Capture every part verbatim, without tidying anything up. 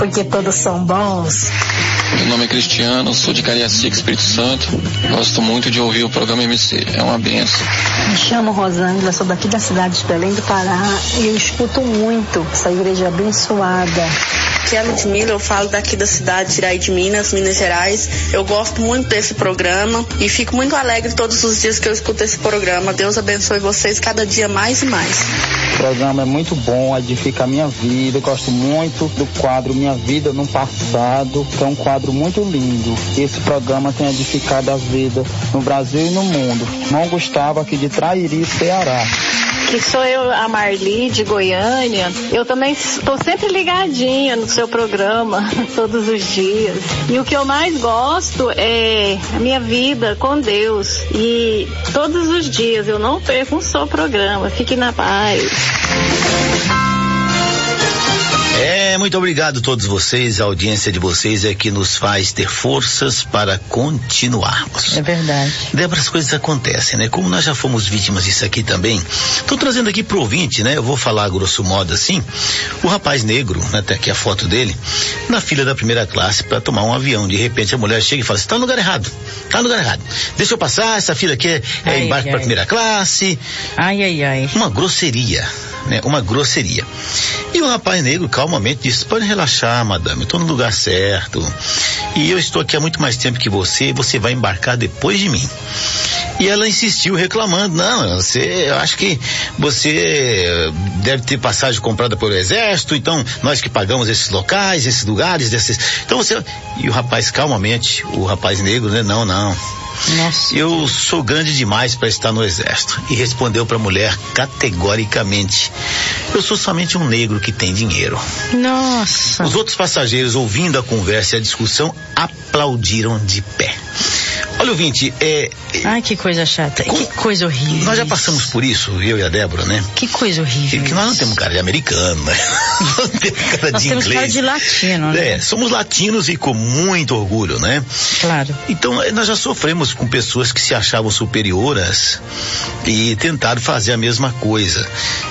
porque todos são bons. Meu nome é Cristiano, sou de Cariacica, Espírito Santo. Gosto muito de ouvir o programa M C, é uma benção. Me chamo Rosângela, sou daqui da cidade de Belém do Pará e eu escuto muito essa igreja abençoada. Aqui é a Ludmila, eu falo daqui da cidade de Iraí de Minas, Minas Gerais. Eu gosto muito desse programa e fico muito alegre todos os dias que eu escuto esse programa. Deus abençoe vocês cada dia mais e mais. O programa é muito bom, edifica a minha vida. Eu gosto muito do quadro Minha Vida no Passado, que é um quadro muito lindo. Esse programa tem edificado a vida no Brasil e no mundo. Irmão Gustavo, aqui de Trairi, Ceará. Que sou eu, a Marli, de Goiânia. Eu também estou sempre ligadinha no seu programa, todos os dias. E o que eu mais gosto é a minha vida com Deus. E todos os dias eu não perco um só programa. Fique na paz. É, muito obrigado a todos vocês, a audiência de vocês é que nos faz ter forças para continuarmos. É verdade. Débora, as coisas acontecem, né? Como nós já fomos vítimas disso aqui também, tô trazendo aqui pro ouvinte, né? Eu vou falar grosso modo assim, o rapaz negro, né? Tem aqui a foto dele, na fila da primeira classe para tomar um avião. De repente a mulher chega e fala assim, tá no lugar errado, tá no lugar errado. Deixa eu passar, essa fila aqui é, é ai, embarque ai. para primeira classe. Ai, ai, ai. Uma grosseria. Né, uma grosseria. E o rapaz negro calmamente disse, pode relaxar, madame, eu estou no lugar certo e eu estou aqui há muito mais tempo que você e você vai embarcar depois de mim. E ela insistiu reclamando, não, você, eu acho que você deve ter passagem comprada pelo exército, então nós que pagamos esses locais, esses lugares, desses, então você, e o rapaz calmamente, o rapaz negro, né, não, não. Nossa. Eu sou grande demais para estar no exército. E respondeu para a mulher categoricamente, eu sou somente um negro que tem dinheiro. Nossa. Os outros passageiros, ouvindo a conversa e a discussão, aplaudiram de pé. Olha, ouvinte, é... Ai, que coisa chata, com... que coisa horrível. Nós já passamos por isso, eu e a Débora, né? Que coisa horrível. E que nós não temos cara de americano, né? Não temos cara nós de temos inglês. cara de latino, né? É, somos latinos e com muito orgulho, né? Claro. Então, nós já sofremos com pessoas que se achavam superioras e tentaram fazer a mesma coisa.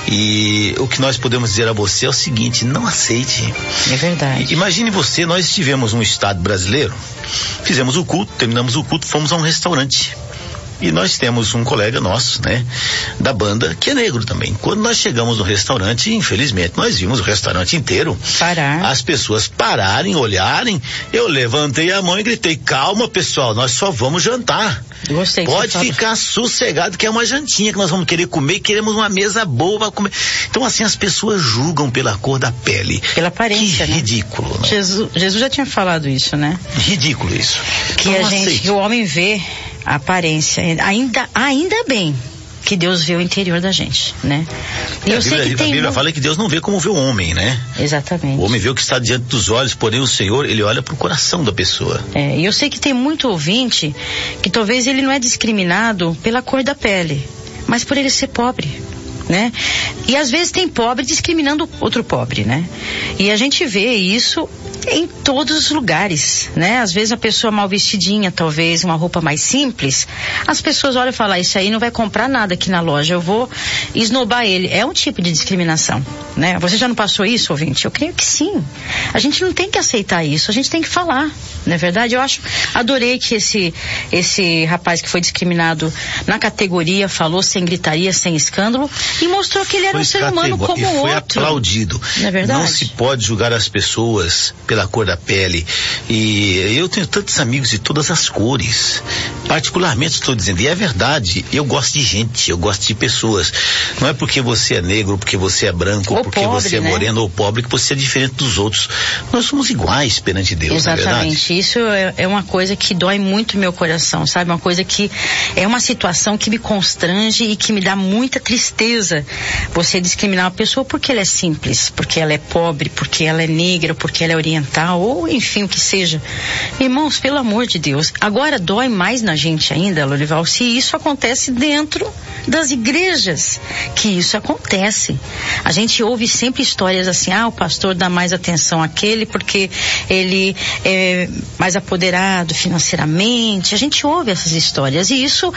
E o que nós podemos dizer a você é o seguinte, não aceite. É verdade. Imagine você, nós estivemos num estado brasileiro, fizemos o culto, terminamos o culto, fomos a um restaurante. E nós temos um colega nosso, né, da banda, que é negro também. Quando nós chegamos no restaurante, infelizmente, nós vimos o restaurante inteiro parar. As pessoas pararem, olharem. Eu levantei a mão e gritei, calma pessoal, nós só vamos jantar. Gostei. Pode ficar sossegado que é uma jantinha que nós vamos querer comer e queremos uma mesa boa para comer. Então assim, as pessoas julgam pela cor da pele. Pela aparência, que né? ridículo, né? Jesus, Jesus já tinha falado isso, né? Ridículo isso. Que então, a gente, aceite. que o homem vê a aparência, ainda, ainda bem que Deus vê o interior da gente, né? E é, eu a sei Bíblia, que tem... A Bíblia fala que Deus não vê como vê o homem, né? Exatamente. O homem vê o que está diante dos olhos, porém o Senhor, ele olha para o coração da pessoa. É, e eu sei que tem muito ouvinte que talvez ele não é discriminado pela cor da pele, mas por ele ser pobre, né? E às vezes tem pobre discriminando outro pobre, né? E a gente vê isso em todos os lugares, né? Às vezes a pessoa mal vestidinha, talvez uma roupa mais simples, as pessoas olham e falam, isso aí não vai comprar nada aqui na loja, eu vou esnobar ele. É um tipo de discriminação, né? Você já não passou isso, ouvinte? Eu creio que sim. A gente não tem que aceitar isso, a gente tem que falar, não é verdade? Eu acho, adorei que esse, esse rapaz que foi discriminado na categoria falou sem gritaria, sem escândalo e mostrou que ele era foi um ser humano como e foi outro. Aplaudido. Não é verdade? Não se pode julgar as pessoas pela cor da pele. E eu tenho tantos amigos de todas as cores. Particularmente estou dizendo, e é verdade, eu gosto de gente, eu gosto de pessoas. Não é porque você é negro, porque você é branco, ou porque pobre, você é né? moreno ou pobre, que você é diferente dos outros. Nós somos iguais perante Deus. Exatamente. Isso é, é uma coisa que dói muito meu coração, sabe? Uma coisa que é uma situação que me constrange e que me dá muita tristeza. Você discriminar uma pessoa porque ela é simples, porque ela é pobre, porque ela é negra, porque ela é oriental, ou enfim, o que seja. Irmãos, pelo amor de Deus, agora dói mais na gente ainda, Lorival, se isso acontece dentro das igrejas, que isso acontece. A gente ouve sempre histórias assim, ah, o pastor dá mais atenção àquele porque ele é mais apoderado financeiramente. A gente ouve essas histórias e isso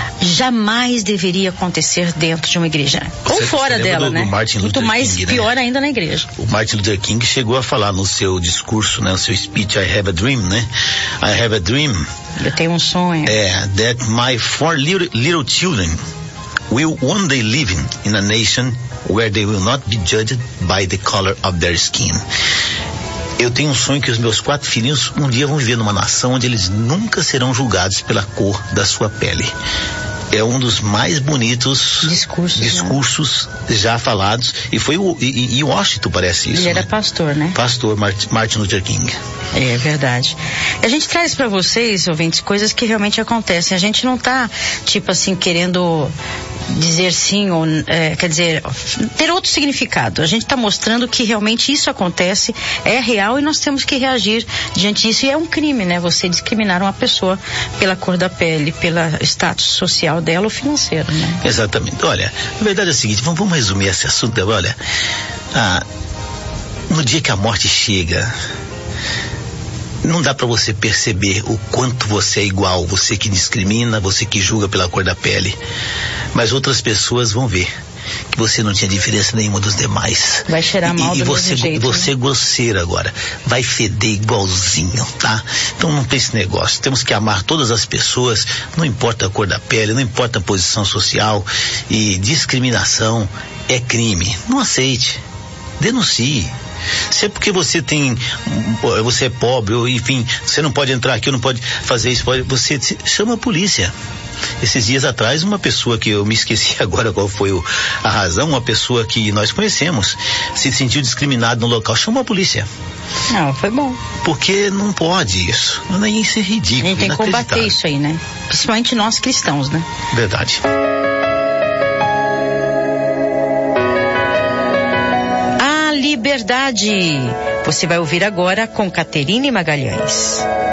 jamais deveria acontecer dentro de uma igreja. Ou fora dela, do, né? Do Martin Muito Luther mais King, pior né? ainda na igreja. O Martin Luther King chegou a falar no seu discurso discurso, né, o seu speech, I have a dream, né? I have a dream. Eu tenho um sonho. É, that my four little, little children will one day live in a nation where they will not be judged by the color of their skin. Eu tenho um sonho que os meus quatro filhinhos um dia vão viver numa nação onde eles nunca serão julgados pela cor da sua pele. É um dos mais bonitos discursos, discursos né? já falados. E foi o e, e Washington, parece isso. Ele era né? pastor, né? Pastor Martin Luther King. É verdade. A gente traz para vocês, ouvintes, coisas que realmente acontecem. A gente não tá, tipo assim, querendo dizer sim ou, é, quer dizer, ter outro significado. A gente está mostrando que realmente isso acontece, é real e nós temos que reagir diante disso. E é um crime, né? Você discriminar uma pessoa pela cor da pele, pelo status social dela ou financeiro, né? Exatamente. Olha, a verdade é a seguinte, vamos, vamos resumir esse assunto. Olha, ah, no dia que a morte chega, não dá para você perceber o quanto você é igual, você que discrimina, você que julga pela cor da pele. Mas outras pessoas vão ver que você não tinha diferença nenhuma dos demais. Vai cheirar mal e, do e você, mesmo jeito. você é grosseiro agora. Vai feder igualzinho, tá? Então não tem esse negócio. Temos que amar todas as pessoas, não importa a cor da pele, não importa a posição social. E discriminação é crime. Não aceite. Denuncie. Se é porque você tem, você é pobre, ou enfim, você não pode entrar aqui, ou não pode fazer isso, pode, você chama a polícia. Esses dias atrás, uma pessoa que eu me esqueci agora qual foi o, a razão, uma pessoa que nós conhecemos, se sentiu discriminado no local, chamou a polícia. Não, foi bom. Porque não pode isso. Não é isso, é ridículo. A gente tem que combater isso aí, né? Principalmente nós cristãos, né? Verdade. A liberdade. Você vai ouvir agora com Caterine Magalhães.